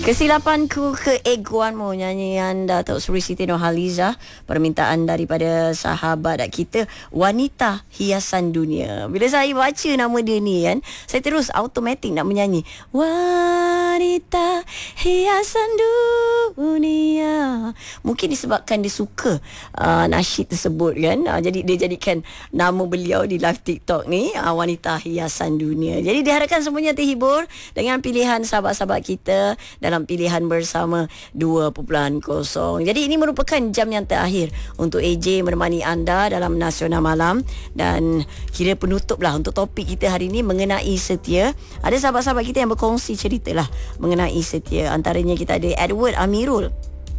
Kesilapanku keegoanmu, nyanyian Datuk Seri Siti Nurhaliza, permintaan daripada sahabat kita, wanita hiasan dunia. Bila saya baca nama dia ni kan, saya terus automatik nak menyanyi wanita hiasan dunia. Mungkin disebabkan dia suka nasyid tersebut kan, jadi dia jadikan nama beliau di live TikTok ni, wanita hiasan dunia. Jadi diharapkan semuanya terhibur dengan pilihan sahabat-sahabat kita dalam pilihan bersama 2.0. Jadi ini merupakan jam yang terakhir untuk AJ menemani anda dalam Nasional Malam, dan kira penutup lah untuk topik kita hari ini mengenai setia. Ada sahabat-sahabat kita yang berkongsi cerita lah mengenai setia. Antaranya kita ada Edward Amirul.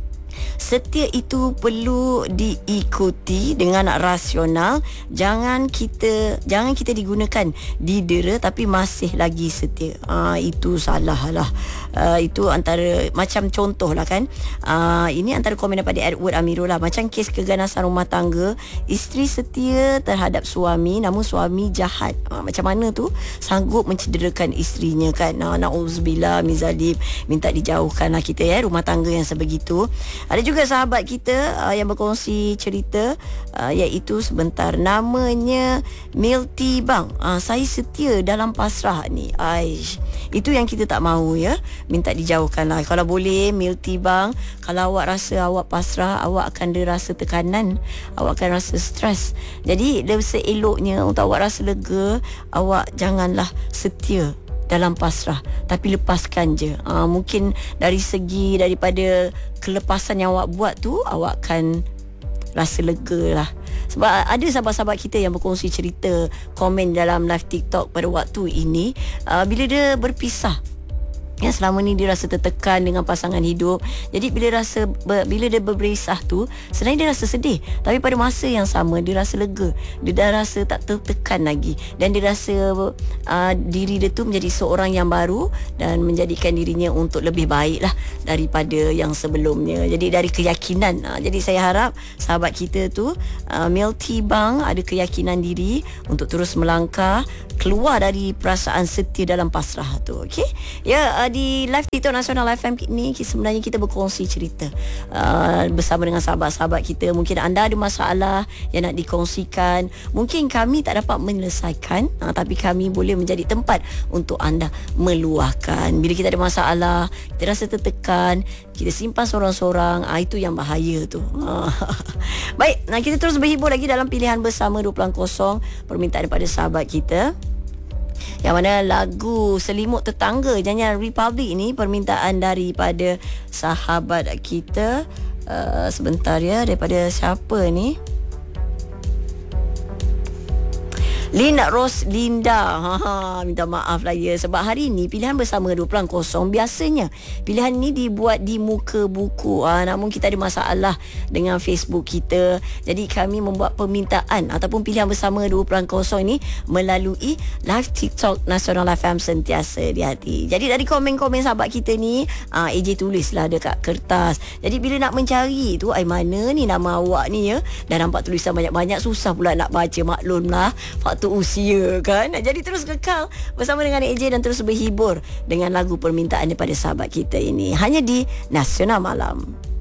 Setia itu perlu diikuti dengan rasional. Jangan kita digunakan didera tapi masih lagi setia. Itu salah lah. Itu antara macam contoh lah kan. Ini antara komen daripada Edward Amirul lah. Macam kes keganasan rumah tangga, isteri setia terhadap suami namun suami jahat. Macam mana tu sanggup mencederakan isterinya kan. Na'udzubillah min zalik. Minta dijauhkan lah kita rumah tangga yang sebegitu. Ada juga sahabat kita yang berkongsi cerita, iaitu sebentar, namanya Milty Bang. Saya setia dalam pasrah ni. Itu yang kita tak mahu ya. Minta dijauhkan lah. Kalau boleh Milty Bang, kalau awak rasa awak pasrah, awak akan rasa tekanan, awak akan rasa stres. Jadi seeloknya untuk awak rasa lega, awak janganlah setia dalam pasrah, tapi lepaskan je. Mungkin dari segi daripada kelepasan yang awak buat tu, awak akan rasa lega lah. Sebab ada sahabat-sahabat kita yang berkongsi cerita, komen dalam live TikTok pada waktu ini, bila dia berpisah, yang selama ni dia rasa tertekan dengan pasangan hidup. Jadi bila dia berberisah tu, sebenarnya dia rasa sedih, tapi pada masa yang sama dia rasa lega. Dia dah rasa tak tertekan lagi, dan dia rasa diri dia tu menjadi seorang yang baru dan menjadikan dirinya untuk lebih baik lah daripada yang sebelumnya. Jadi dari keyakinan. Jadi saya harap sahabat kita tu, Milty Bang, ada keyakinan diri untuk terus melangkah keluar dari perasaan setia dalam pasrah tu. Okey ya. Di live TikTok Nasional FM ni sebenarnya kita berkongsi cerita bersama dengan sahabat-sahabat kita. Mungkin anda ada masalah yang nak dikongsikan, mungkin kami tak dapat menyelesaikan, tapi kami boleh menjadi tempat untuk anda meluahkan. Bila kita ada masalah, kita rasa tertekan, kita simpan sorang-sorang, itu yang bahaya tu. Baik, kita terus berhibur lagi dalam pilihan bersama 2.0, permintaan daripada sahabat kita, yang mana lagu Selimut Tetangga nyanyian Republic ni permintaan daripada sahabat kita. Sebentar ya, daripada siapa ni? Linda Roslinda. Minta maaf lah ya, sebab hari ni pilihan bersama 2.0 biasanya pilihan ni dibuat di muka buku. Namun kita ada masalah dengan Facebook kita, jadi kami membuat permintaan ataupun pilihan bersama 2.0 ni melalui live TikTok Nasional FM sentiasa di hati. Jadi dari komen-komen sahabat kita ni, AJ tulislah dekat kertas. Jadi bila nak mencari tu, mana ni nama awak ni ya, dah nampak tulisan banyak-banyak, susah pula nak baca, maklumlah faktor usia kan. Jadi terus kekal bersama dengan AJ dan terus berhibur dengan lagu permintaan daripada sahabat kita ini, hanya di Nasional Malam.